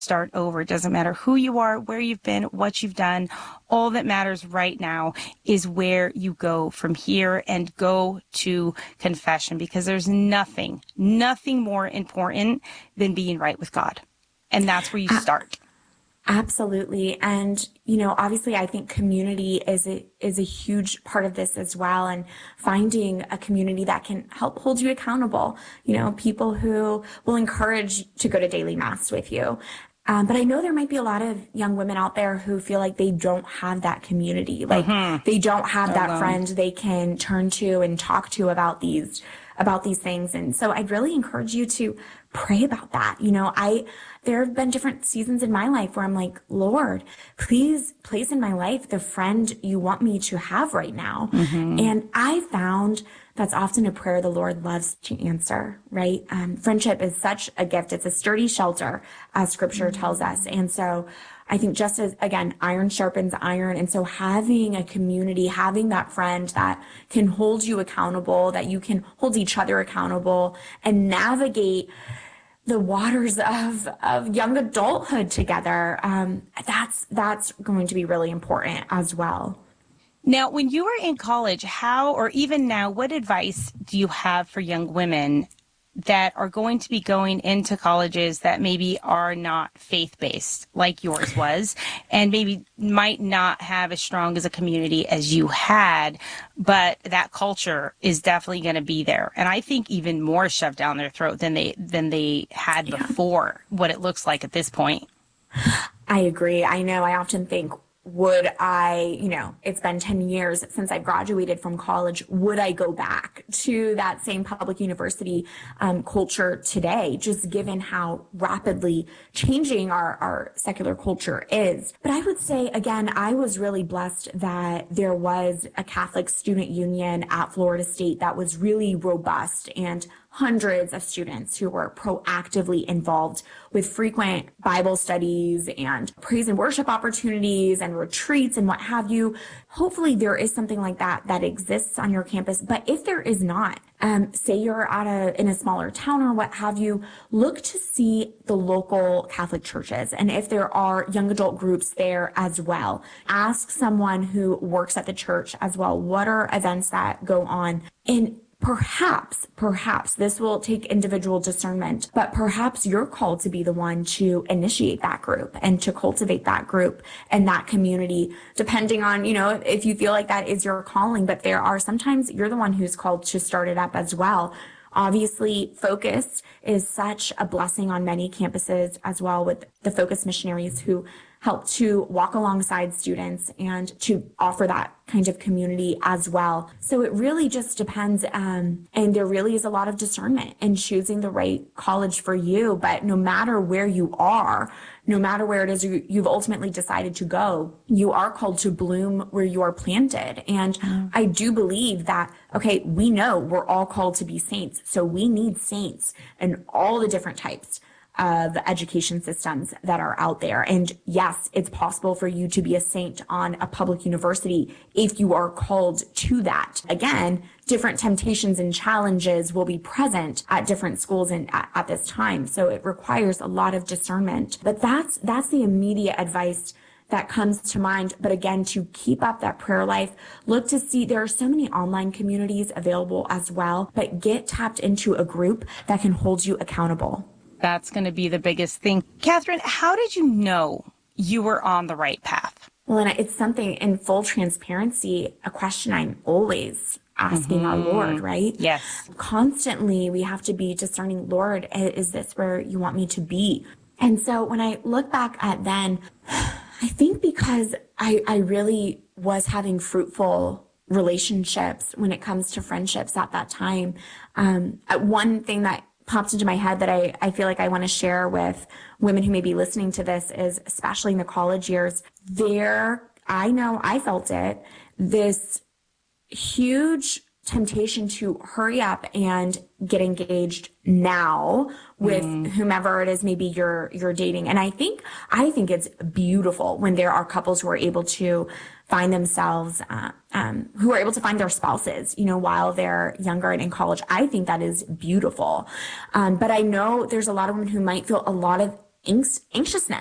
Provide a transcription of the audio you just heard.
start over. It doesn't matter who you are, where you've been, what you've done. All that matters right now is where you go from here, and go to confession, because there's nothing more important than being right with God. And that's where you start. Absolutely. And, obviously I think community is a huge part of this as well. And finding a community that can help hold you accountable, people who will encourage to go to daily mass with you. But I know there might be a lot of young women out there who feel like they don't have that community. Like they don't have that friend they can turn to and talk to about these things. And so I'd really encourage you to pray about that. There have been different seasons in my life where I'm like, Lord, please place in my life the friend you want me to have right now. And I found that's often a prayer the Lord loves to answer, right? Friendship is such a gift. It's a sturdy shelter, as scripture tells us. And so I think just as, again, iron sharpens iron. And so having a community, having that friend that can hold you accountable, that you can hold each other accountable and navigate the waters of young adulthood together, that's going to be really important as well. Now, when you were in college, how, or even now, what advice do you have for young women that are going to be going into colleges that maybe are not faith-based like yours was, and maybe might not have as strong as a community as you had, but that culture is definitely going to be there, and I think even more shoved down their throat than they had before, what it looks like at this point? I agree. I know. I often think, would I, it's been 10 years since I graduated from college. Would I go back to that same public university culture today, just given how rapidly changing our secular culture is? But I would say, again, I was really blessed that there was a Catholic student union at Florida State that was really robust, and hundreds of students who were proactively involved with frequent Bible studies and praise and worship opportunities and retreats and what have you. Hopefully there is something like that that exists on your campus. But if there is not, say you're in a smaller town or what have you, look to see the local Catholic churches. And if there are young adult groups there as well, ask someone who works at the church as well. What are events that go on? And perhaps this will take individual discernment, but perhaps you're called to be the one to initiate that group and to cultivate that group and that community, depending on, if you feel like that is your calling. But there are sometimes you're the one who's called to start it up as well. Obviously, Focus is such a blessing on many campuses as well, with the Focus missionaries who help to walk alongside students and to offer that kind of community as well. So it really just depends. And there really is a lot of discernment in choosing the right college for you. But no matter where you are, no matter where it is you've ultimately decided to go, you are called to bloom where you are planted. And I do believe that, okay, we know we're all called to be saints. So we need saints in all the different types of education systems that are out there. And yes, it's possible for you to be a saint on a public university if you are called to that. Again, different temptations and challenges will be present at different schools and at this time. So it requires a lot of discernment. But that's the immediate advice that comes to mind. But again, to keep up that prayer life, look to see there are so many online communities available as well, but get tapped into a group that can hold you accountable. That's going to be the biggest thing. Catherine, how did you know you were on the right path? Well, and it's something, in full transparency, a question I'm always asking our Lord, right? Yes. Constantly, we have to be discerning, Lord, is this where you want me to be? And so when I look back at then, I think because I really was having fruitful relationships when it comes to friendships at that time. One thing that popped into my head that I feel like I want to share with women who may be listening to this is, especially in the college years, I know I felt it, this huge temptation to hurry up and get engaged now with whomever it is maybe you're dating. And I think it's beautiful when there are couples who are able to find themselves, who are able to find their spouses, while they're younger and in college. I think that is beautiful. But I know there's a lot of women who might feel a lot of anxiousness